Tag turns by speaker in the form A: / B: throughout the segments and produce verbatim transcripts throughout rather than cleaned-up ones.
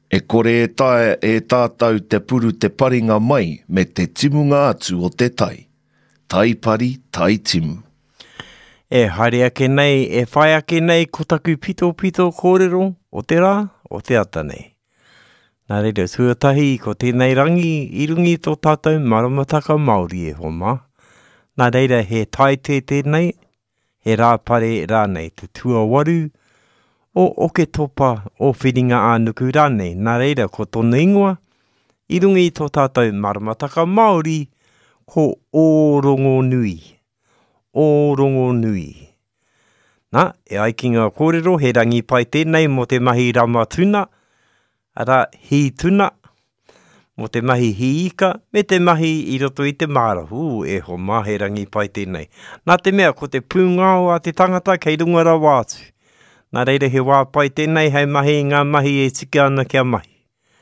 A: E kore e tae e tātau te puru te paringa mai me te timunga atu o te tai. Tai pari, tai timu.
B: E haere ake nei, e whai ake nei ko taku pito pito kōrero o te rā, o te ata nei. Nā reira, tuatahi ko tēnei rangi i rungi tō tātou maramataka Māori e homa. Nā reira, he tai te tēnei, he rāpare rānei, te tua waru, o oke topa o whiringa ānuku rānei. Nā reira, ko tōna ingoa, i rungi i tō tātou maramataka Māori, ko Ōrongo Nui. Ōrongo Nui. Nā, e ai ki ngā kōrero, he rangi pai tēnei mo te mahi rama tuna, ara hi tuna, mo te mahi hi ika, me te mahi i roto i te mārahu, e ho mā he rangi pai tēnei. Nā te mea, ko te pūngao a te tangata kei runga ra wātu. Nā reira he wā pai tēnei, hei mahi ngā mahi e tika ana kia mahi.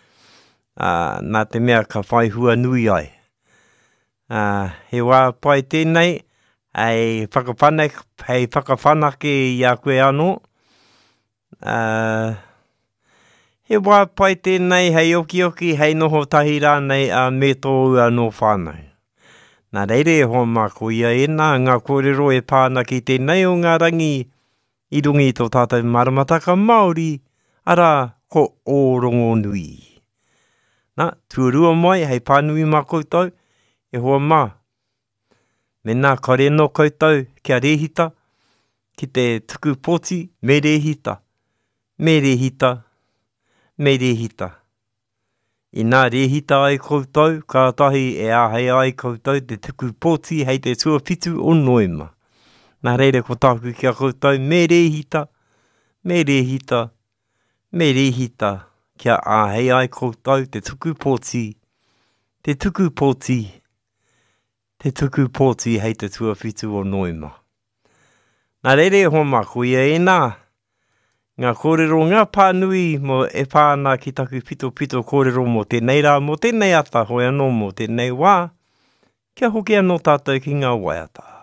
B: Uh, nā te mea ka whai hua nui ai. Uh, he wā pai tēnei, hei whakawhana, hei whakawhanake i a koe anō. Uh, he wā pai tēnei, hei oki oki, hei noho tahi rānei a me tō ua no whānau. Nā reire e hoa mā ko ia e nā, ngā kōrero e pāna ki tēnei o ngā rangi i rungi tō tātou maramataka Māori, ara ko Ōrongo Nui. Nā, tuarua mai, hei pānui mā koutou, e hoa mā. Me nā kare no koutou kia rehita, ki te tuku poti, me rehita, me rehita, me rehita. I nā rehita ai koutou, ka tahi e āhei ai koutou te tuku poti hei te tuawhitu o Noema. Nā reire ko tāku kia koutou, me rehita, me rehita, me rehita, kia āhei ai koutou te tuku poti, te tuku poti, te tuku poti hei te tuawhitu o Noema. Nā reire ho mā kuia e nā, ngā kōrero ngā pānui mo e pāna ki taku pito pito kōrero mo tēnei rā, mo tēnei ata hoi anō mo tēnei wā, kia hoki anō tātou ki ngā waiata.